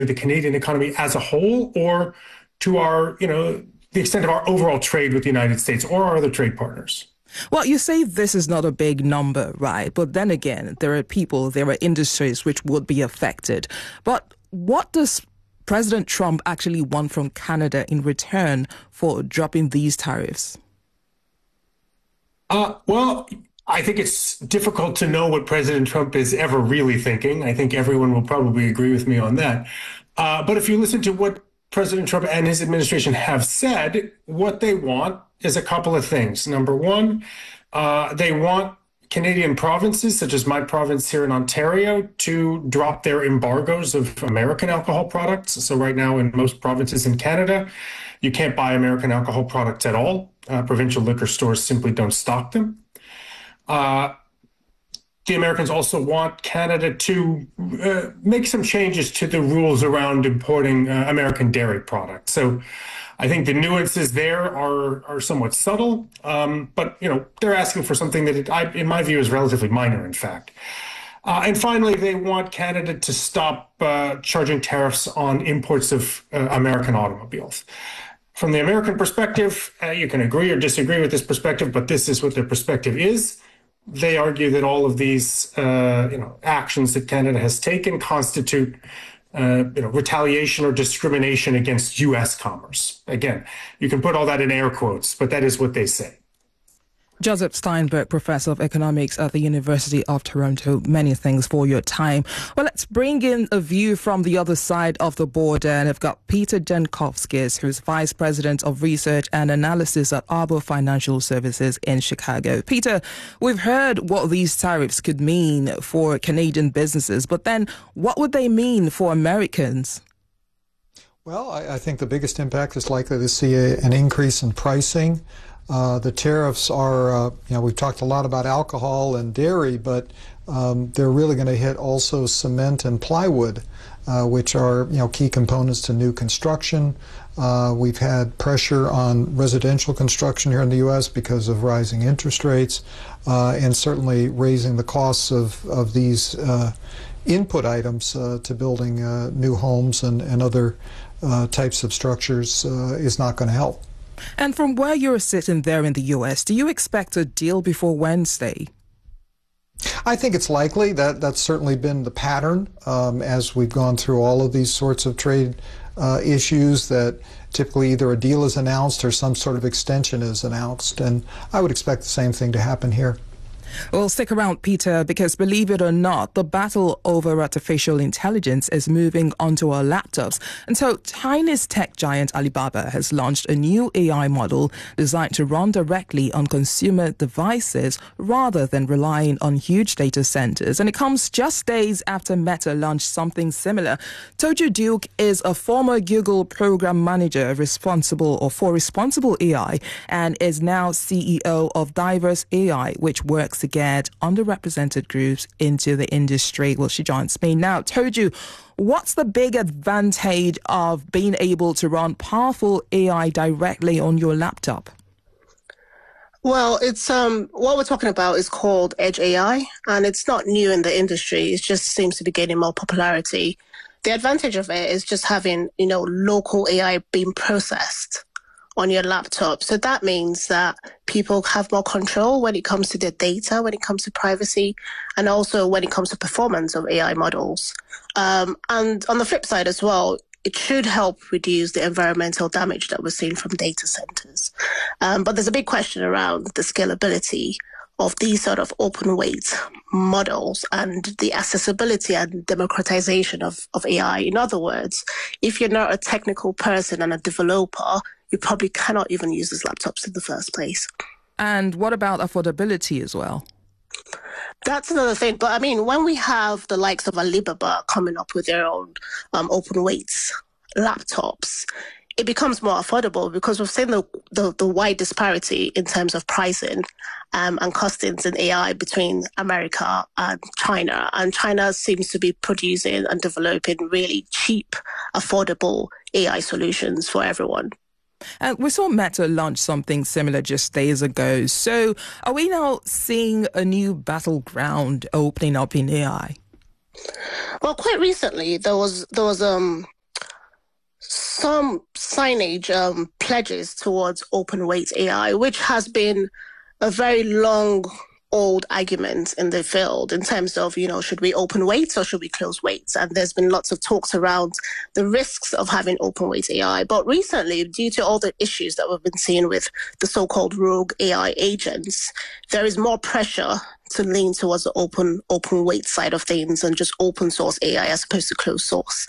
the Canadian economy as a whole, or to our, the extent of our overall trade with the United States or our other trade partners? Well, you say this is not a big number, right? But then again, there are industries which would be affected. But what does President Trump actually want from Canada in return for dropping these tariffs? Well, I think it's difficult to know what President Trump is ever really thinking. I think everyone will probably agree with me on that. But if you listen to what President Trump and his administration have said, what they want is a couple of things. Number one, they want Canadian provinces, such as my province here in Ontario, to drop their embargoes of American alcohol products. So right now in most provinces in Canada, you can't buy American alcohol products at all. Provincial liquor stores simply don't stock them. The Americans also want Canada to make some changes to the rules around importing American dairy products. So I think the nuances there are somewhat subtle, but they're asking for something that, in my view, is relatively minor, in fact. And finally, they want Canada to stop charging tariffs on imports of American automobiles. From the American perspective, you can agree or disagree with this perspective, but this is what their perspective is. They argue that all of these, actions that Canada has taken constitute, retaliation or discrimination against U.S. commerce. Again, you can put all that in air quotes, but that is what they say. Joseph Steinberg, Professor of Economics at the University of Toronto, many thanks for your time. Well, let's bring in a view from the other side of the border. And I've got Peter Jankowskis, who's Vice President of Research and Analysis at Arbor Financial Services in Chicago. Peter, we've heard what these tariffs could mean for Canadian businesses, but then what would they mean for Americans? Well, I think the biggest impact is likely to see an increase in pricing. The tariffs are, we've talked a lot about alcohol and dairy, but they're really going to hit also cement and plywood, which are, key components to new construction. We've had pressure on residential construction here in the U.S. because of rising interest rates, and certainly raising the costs of these input items to building new homes and other types of structures is not going to help. And from where you're sitting there in the U.S., do you expect a deal before Wednesday? I think it's likely. That's certainly been the pattern as we've gone through all of these sorts of trade issues, that typically either a deal is announced or some sort of extension is announced. And I would expect the same thing to happen here. Well, stick around, Peter, because believe it or not, the battle over artificial intelligence is moving onto our laptops. And so Chinese tech giant Alibaba has launched a new AI model designed to run directly on consumer devices rather than relying on huge data centers. And it comes just days after Meta launched something similar. Toju Duke is a former Google program manager for responsible AI and is now CEO of Diverse AI, which works to get underrepresented groups into the industry. Well, she joins me now. Toju, what's the big advantage of being able to run powerful AI directly on your laptop? Well, it's what we're talking about is called Edge AI, and it's not new in the industry. It just seems to be gaining more popularity. The advantage of it is just having, local AI being processed on your laptop. So that means that people have more control when it comes to their data, when it comes to privacy, and also when it comes to performance of AI models. And on the flip side as well, it should help reduce the environmental damage that we're seeing from data centers. But there's a big question around the scalability of these sort of open weight models and the accessibility and democratization of AI. In other words, if you're not a technical person and a developer, you probably cannot even use these laptops in the first place. And what about affordability as well? That's another thing. But I mean, when we have the likes of Alibaba coming up with their own open weights laptops, it becomes more affordable because we've seen the wide disparity in terms of pricing and costings in AI between America and China. And China seems to be producing and developing really cheap, affordable AI solutions for everyone. And we saw Meta launch something similar just days ago. So are we now seeing a new battleground opening up in AI? Well, quite recently there was some signage pledges towards open weight AI, which has been a very long old argument in the field in terms of, should we open weights or should we close weights? And there's been lots of talks around the risks of having open weight AI. But recently, due to all the issues that we've been seeing with the so-called rogue AI agents, there is more pressure to lean towards the open weight side of things and just open source AI as opposed to closed source.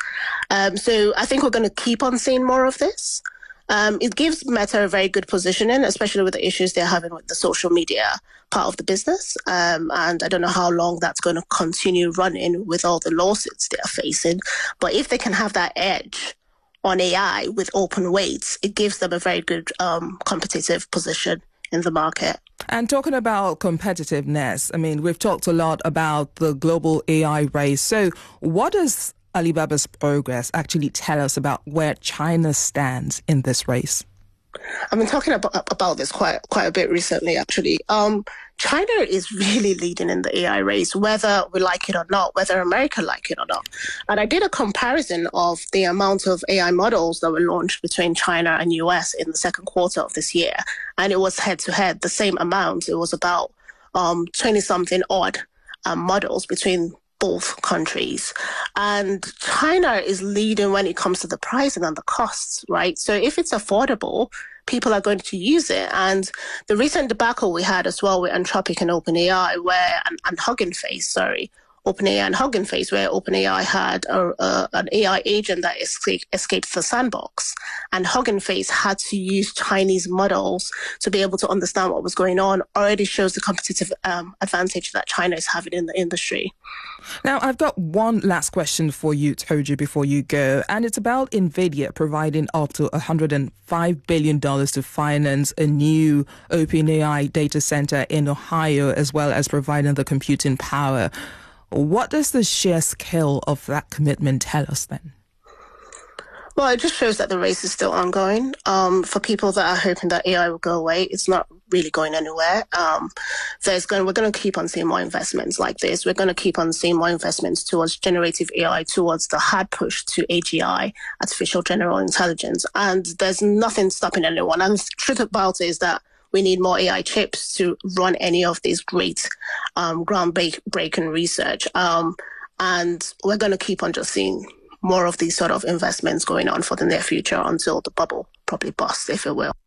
So I think we're going to keep on seeing more of this. It gives Meta a very good positioning, especially with the issues they're having with the social media part of the business. And I don't know how long that's going to continue running with all the lawsuits they are facing. But if they can have that edge on AI with open weights, it gives them a very good competitive position in the market. And talking about competitiveness, I mean, we've talked a lot about the global AI race. So what does Alibaba's progress actually tell us about where China stands in this race? I've been talking about this quite a bit recently, actually. China is really leading in the AI race, whether we like it or not, whether America like it or not. And I did a comparison of the amount of AI models that were launched between China and US in the second quarter of this year. And it was head to head, the same amount. It was about 20-something odd models between both countries. And China is leading when it comes to the pricing and the costs, right? So if it's affordable, people are going to use it. And the recent debacle we had as well with Anthropic and OpenAI, and Hugging Face, OpenAI and Hugging Face, where OpenAI had an AI agent that escaped the sandbox, and Hugging Face had to use Chinese models to be able to understand what was going on, already shows the competitive advantage that China is having in the industry. Now, I've got one last question for you, Toju, before you go, and it's about NVIDIA providing up to $105 billion to finance a new OpenAI data center in Ohio, as well as providing the computing power. What does the sheer scale of that commitment tell us then? Well, it just shows that the race is still ongoing. For people that are hoping that AI will go away, it's not really going anywhere. We're going to keep on seeing more investments like this. We're going to keep on seeing more investments towards generative AI, towards the hard push to AGI, artificial general intelligence. And there's nothing stopping anyone. And the truth about it is that we need more AI chips to run any of these great groundbreaking research. And we're going to keep on just seeing more of these sort of investments going on for the near future until the bubble probably busts, if it will.